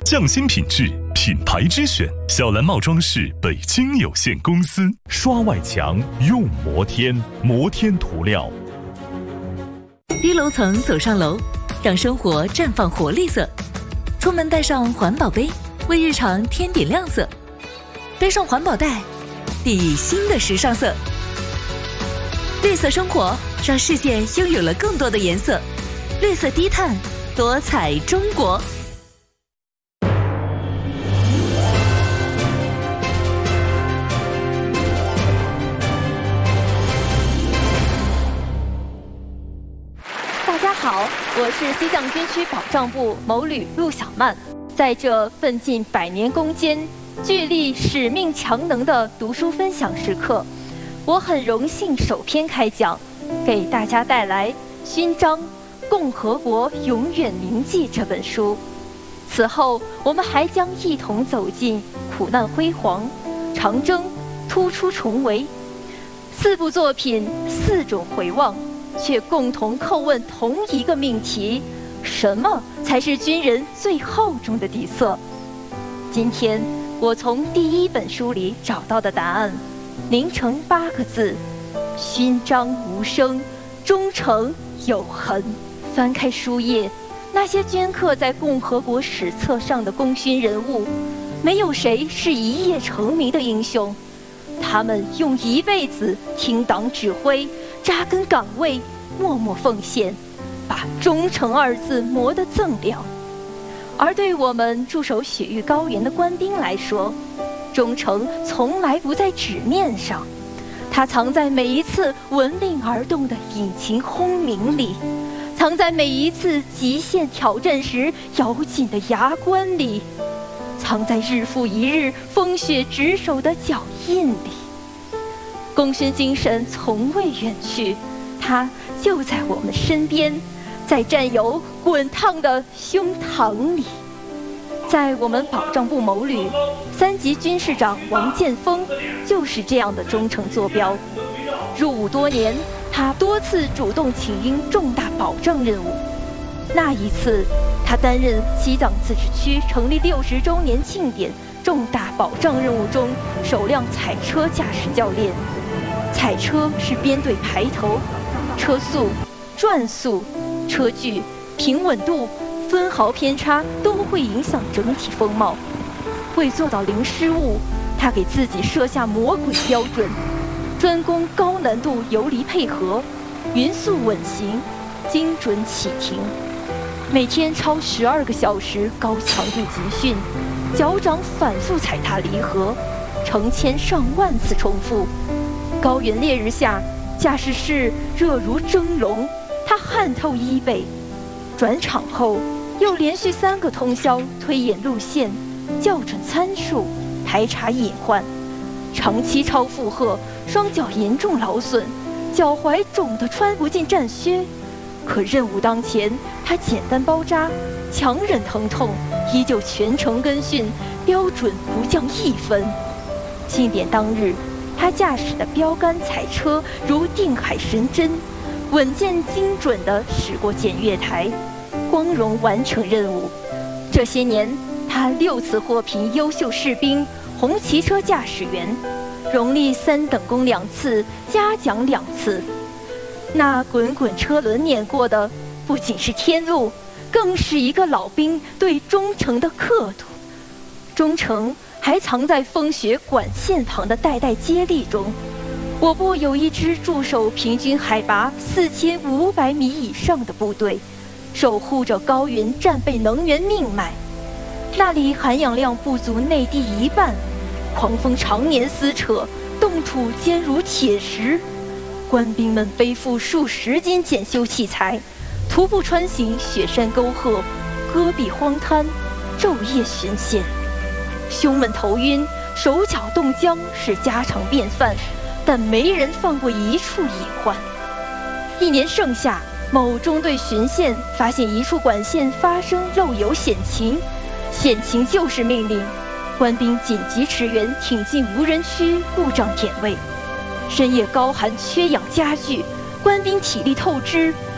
匠心品质，品牌之选。小蓝帽装饰北京有限公司。 刷外墙用摩天，摩天涂料。 低楼层走上楼，让生活绽放活力色。出门带上环保杯，为日常添点亮色。背上环保袋，熠熠新的时尚色。绿色生活让世界拥有了更多的颜色。绿色低碳，多彩中国。 大家好，我是西藏军区保障部某旅陆小曼。在这奋进100年攻坚、聚力使命强能的读书分享时刻，我很荣幸首篇开讲，给大家带来《勋章：共和国永远铭记》这本书。此后，我们还将一同走进苦难辉煌、长征、突出重围4部作品，4种回望，却共同叩问同一个命题：什么才是军人最厚重的底色？今天我从第1本书里找到的答案，凝成8个字：勋章无声，忠诚有痕。翻开书页，那些镌刻在共和国史册上的功勋人物，没有谁是一夜成名的英雄，他们用一辈子听党指挥，扎根岗位，默默奉献，把忠诚2字磨得锃亮。而对我们驻守雪域高原的官兵来说，忠诚从来不在纸面上，它藏在每一次闻令而动的引擎轰鸣里，藏在每一次极限挑战时咬紧的牙关里，藏在日复一日风雪值守的脚印里。功勋精神从未远去，它就在我们身边，在战友滚烫的胸膛里。在我们保障部某旅，3级军士长王建锋就是这样的忠诚坐标。入伍多年，他多次主动请缨重大保障任务。那一次，他担任西藏自治区成立60周年庆典重大保障任务中首辆彩车驾驶教练。彩车是编队排头，车速、转速、车距、平稳度分毫偏差都会影响整体风貌。为做到零失误，他给自己设下魔鬼标准，专攻高难度游离配合，匀速稳行，精准启停。每天超12个小时高强度集训，脚掌反复踩踏离合，成千上万次重复。高原烈日下，驾驶室热如蒸笼，他汗透衣背。转场后，又连续3个通宵推演路线，校准参数，排查隐患。长期超负荷，双脚严重劳损，脚踝肿得穿不进战靴。可任务当前，他简单包扎，强忍疼痛，依旧全程跟训，标准不降1分。庆典当日，他驾驶的标杆彩车如定海神针，稳健精准地驶过检阅台，光荣完成任务。这些年，他6次获评优秀士兵、红旗车驾驶员，荣立3等功2次，嘉奖2次。那滚滚车轮碾过的，不仅是天路，更是一个老兵对忠诚的刻度。忠诚还藏在风雪管线旁的代代接力中。我部有一支驻守平均海拔4500米以上的部队，守护着高原战备能源命脉。那里含氧量不足内地1半，狂风常年撕扯，冻土坚如铁石。官兵们背负数10斤检修器材，徒步穿行雪山沟壑，戈壁荒滩，昼夜巡线。胸闷头晕，手脚冻僵是家常便饭，但没人放过一处隐患。一年盛夏，某中队巡线发现一处管线发生漏油险情，险情就是命令，官兵紧急驰援，挺进无人区，故障点位。深夜高寒，缺氧加剧，官兵体力透支，